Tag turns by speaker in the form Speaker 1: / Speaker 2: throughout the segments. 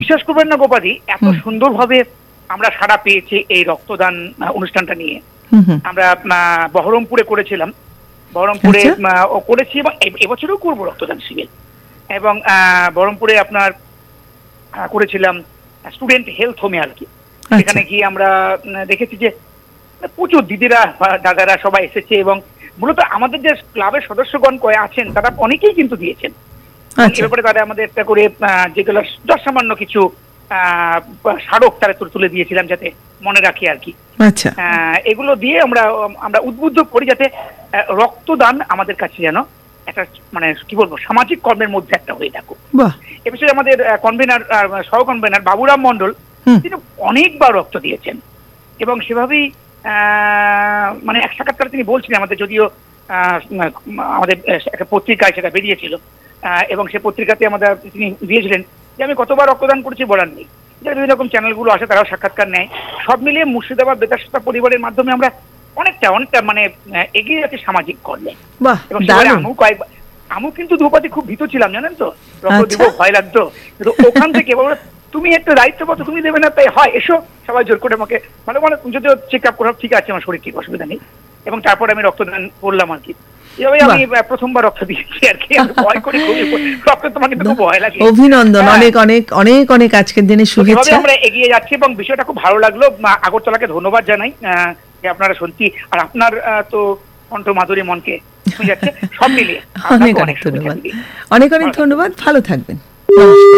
Speaker 1: বিশ্বাস করবেন না গোপাদি, এত সুন্দরভাবে আমরা সাড়া পেয়েছি এই রক্তদান অনুষ্ঠানটা নিয়ে। আমরা বহরমপুরে করেছিলাম, বহরমপুরে করেছি এবং এবছরও করবো রক্তদান শিবির। এবং বহরমপুরে আপনার করেছিলাম স্টুডেন্ট হেলথ হোমে আর কি। সেখানে গিয়ে আমরা দেখেছি যে প্রচুর দিদিরা দাদারা সবাই এসেছে এবং মূলত আমাদের যে ক্লাবের সদস্যগণ কয়ে আছেন তারা অনেকেই কিন্তু দিয়েছেন। এ ব্যাপারে তারা আমাদের একটা করে যেগুলো যৎসামান্য কিছু স্মারক তারা তুলে দিয়েছিলাম যাতে মনে রাখি আর কি। এগুলো দিয়ে আমরা উদ্বুদ্ধ করি যাতে রক্তদান আমাদের কাছে যেন একটা মানে কি বলবো সামাজিক কর্মের মধ্যে একটা হয়ে থাকুক। এ বিষয়ে আমাদের কনভেনার সহ কনভেনার বাবুরাম মন্ডল তিনি অনেকবার রক্ত দিয়েছেন এবং সেভাবেই মানে এক সাক্ষাৎকারে তিনি বলছিলেন আমাদের, যদিও আমাদের একটা পত্রিকায় সেটা বেরিয়েছিল এবং সে পত্রিকাতে আমাদের তিনি দিয়েছিলেন যে আমি কতবার রক্তদান করেছি বলার নেই। বিভিন্ন রকম চ্যানেলগুলো আসে, তারাও সাক্ষাৎকার নেয়। সব মিলিয়ে মুর্শিদাবাদ বেতার পরিবারের মাধ্যমে আমরা অনেকটা মানে এগিয়ে যাচ্ছে সামাজিক কর্মে। এবং আমু কিন্তু ধূপতি খুব ভীত ছিলাম জানেন তো, রক্ত দিব ভয় লাগতো, কিন্তু ওখান থেকে তুমি একটা দায়িত্ব পাচ্ছ, তুমি দেবে না তাই হয় এসো, সবাই জোর করে আমাকে মানে যদিও চেক আপ করা ঠিক আছে, আমার শরীর ঠিক অসুবিধা নেই। এবং তারপর আমি রক্তদান করলাম আর কি। এভাবে আমি প্রথমবার রক্ত দিয়েছি আর কি। আমি ভয় করি রক্ত, তোমাকে খুব ভয় লাগে।
Speaker 2: অভিনন্দন, অনেক অনেক অনেক অনেক আজকের দিনে শুভেচ্ছা।
Speaker 1: আমরা এগিয়ে যাচ্ছি এবং বিষয়টা খুব ভালো লাগলো। আগরতলাকে ধন্যবাদ জানাই যে আপনারা সত্যি, আর আপনার তো কণ্ঠ মাধুরী মনকে ছুঁয়ে যাচ্ছে। সব মিলিয়ে
Speaker 2: অনেক অনেক ধন্যবাদ, অনেক অনেক ধন্যবাদ, ভালো থাকবেন।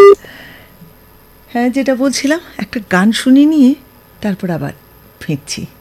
Speaker 2: হ্যাঁ, যেটা বলছিলাম একটা গান শুনিয়ে নিয়ে তারপর আবার ফিরছি।